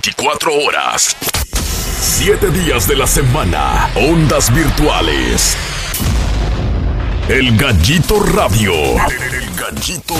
24 horas. 7 días de la semana. Ondas virtuales. El Gallito Radio. El Gallito